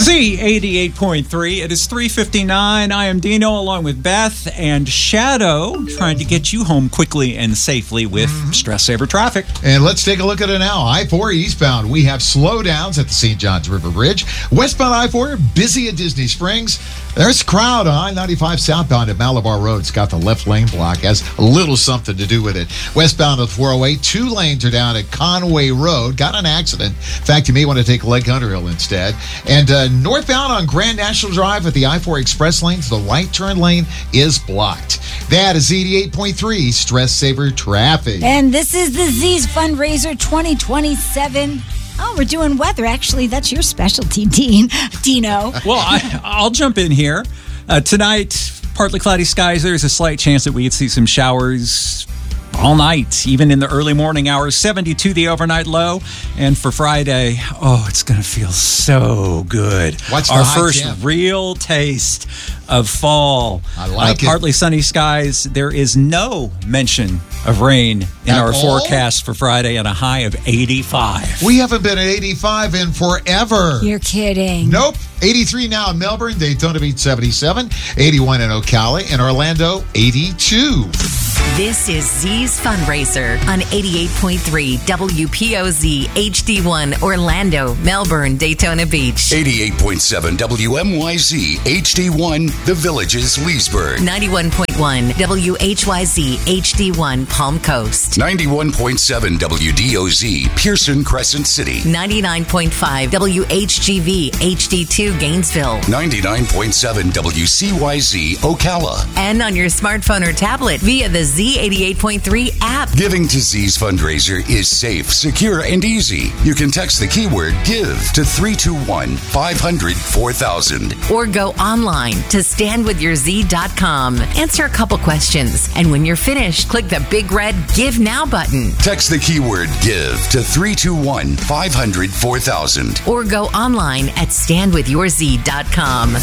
Z88.3. It is 3:59. I am Dino along with Beth and Shadow, trying to get you home quickly and safely with Stress Saver traffic. And let's take a look at it now. I-4 eastbound. We have slowdowns at the St. Johns River Bridge. Westbound I-4, busy at Disney Springs. There's a crowd on I-95 southbound at Malabar Road. It's got the left lane block. Has a little something to do with it. Westbound at 408, 2 lanes are down at Conway Road. Got an accident. In fact, you may want to take Lake Underhill instead. And northbound on Grand National Drive at the I-4 Express lanes, the right turn lane is blocked. That is 88.3 Stress Saver traffic. And this is the Z's Fundraiser 2027. Oh, we're doing weather. Actually, that's your specialty, Dino. Well, I'll jump in here. Tonight, partly cloudy skies. There's a slight chance that we could see some showers all night, even in the early morning hours. 72 the overnight low. And for Friday, it's going to feel so good. What's our the high first temp? Real taste of fall. I like it. Partly sunny skies. There is no mention of rain in At our all? forecast for Friday, and a high of 85. We haven't been at 85 in forever. You're kidding. Nope. 83 now in Melbourne. Daytona Beach 77. 81 in Ocala. In Orlando, 82. This is Z's Fundraiser on 88.3 WPOZ HD1 Orlando, Melbourne, Daytona Beach. 88.7 WMYZ HD1 The Villages, Leesburg. 91.1 WHYZ HD1 Palm Coast. 91.7 WDOZ Pearson Crescent City. 99.5 WHGV HD2 Gainesville. 99.7 WCYZ Ocala. And on your smartphone or tablet via the Z88.3 app. Giving to Z's Fundraiser is safe, secure, and easy. You can text the keyword GIVE to 321-500-4000. Or go online to standwithyourz.com. Answer a couple questions. And when you're finished, click the big red Give Now button. Text the keyword GIVE to 321-500-4000. Or go online at standwithyourz.com.